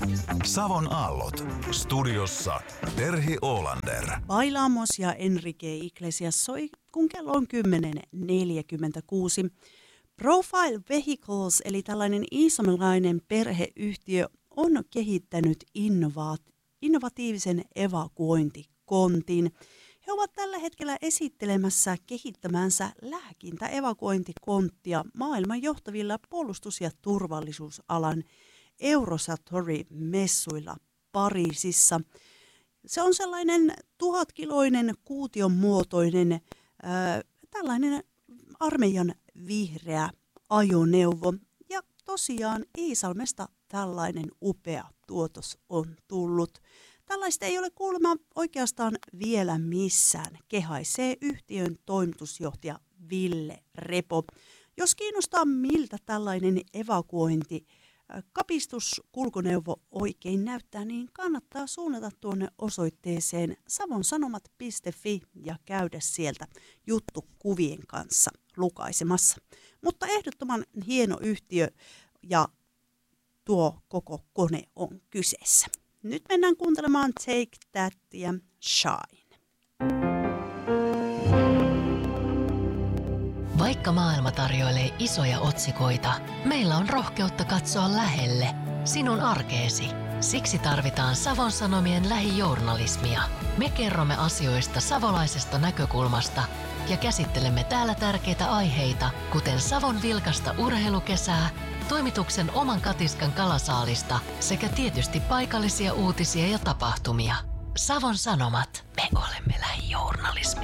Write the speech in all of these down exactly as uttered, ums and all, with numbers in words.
Savon aallot. Studiossa Terhi Olander. Bailamos ja Enrique Iglesias soi, kun kello on kymmenen neljäkymmentäkuusi. Profile Vehicles, eli tällainen islamilainen perheyhtiö, on kehittänyt innovaat- innovatiivisen evakuointikontin. He ovat tällä hetkellä esittelemässä kehittämänsä lääkintäevakuointikonttia maailman johtavilla puolustus- ja turvallisuusalan Eurosatory-messuilla Pariisissa. Se on sellainen tuhatkiloinen kuution muotoinen äh, tällainen armeijan vihreä ajoneuvo. Ja tosiaan Iisalmesta tällainen upea tuotos on tullut. Tällaista ei ole kuulemma oikeastaan vielä missään, kehaisee yhtiön toimitusjohtaja Ville Repo. Jos kiinnostaa, miltä tällainen evakuointi kapistuskulkuneuvo oikein näyttää, niin kannattaa suunnata tuonne osoitteeseen savonsanomat piste fi ja käydä sieltä juttukuvien kanssa lukaisemassa. Mutta ehdottoman hieno yhtiö ja tuo koko kone on kyseessä. Nyt mennään kuuntelemaan Take That ja Shine. Vaikka maailma tarjoilee isoja otsikoita, meillä on rohkeutta katsoa lähelle, sinun arkeesi. Siksi tarvitaan Savon Sanomien lähijournalismia. Me kerromme asioista savolaisesta näkökulmasta ja käsittelemme täällä tärkeitä aiheita, kuten Savon vilkasta urheilukesää, toimituksen oman katiskan kalasaalista sekä tietysti paikallisia uutisia ja tapahtumia. Savon Sanomat, me olemme lähijournalismi.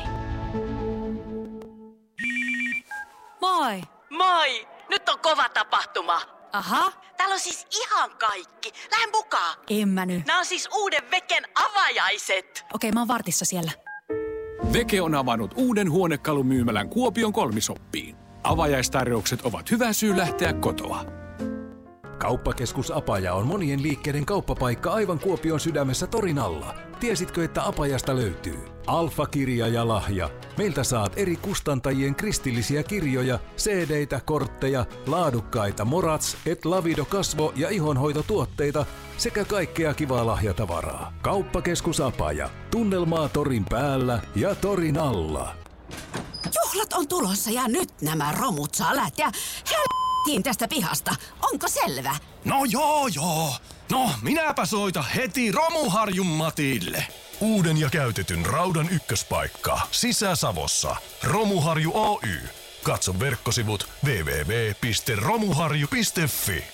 Moi! Moi! Nyt on kova tapahtuma. Aha. Täällä on siis ihan kaikki. Lähden mukaan. En mä nyt. Nämä on siis uuden Veken avajaiset. Okei, mä oon vartissa siellä. Veke on avannut uuden huonekalumyymälän Kuopion Kolmisoppiin. Avajaistarjoukset ovat hyvä syy lähteä kotoa. Kauppakeskus Apaja on monien liikkeiden kauppapaikka aivan Kuopion sydämessä torin alla. Tiesitkö, että Apajasta löytyy Alfa-kirja ja lahja? Meiltä saat eri kustantajien kristillisiä kirjoja, C D:itä, kortteja, laadukkaita Morats, et Lavido kasvo- ja ihonhoitotuotteita sekä kaikkea kivaa lahjatavaraa. Kauppakeskus Apaja. Tunnelmaa torin päällä ja torin alla. Juhlat on tulossa ja nyt nämä romut saa lähteä helvettiin tästä pihasta. Onko selvä? No joo joo. No minäpä soita heti Romuharjun Matille. Uuden ja käytetyn raudan ykköspaikka Sisä-Savossa. Romuharju Oy. Katso verkkosivut double-u double-u double-u piste romuharju piste fi.